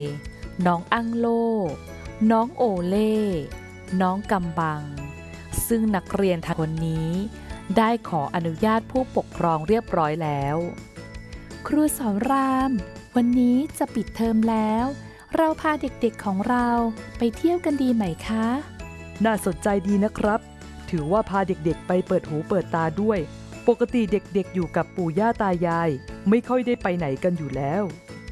น้องอั้งโลน้องโอเล่น้องกำบังซึ่งนักเรียนทั้งคนนี้ได้ขออนุญาตผู้ปกครองเรียบร้อยแล้วครูสอนรามวันนี้จะปิดเทอมแล้วเราพาเด็กๆของเราไปเที่ยวกันดีไหมคะน่าสนใจดีนะครับถือว่าพาเด็กๆไปเปิดหูเปิดตาด้วยปกติเด็กๆอยู่กับปู่ย่าตายายไม่ค่อยได้ไปไหนกันอยู่แล้ว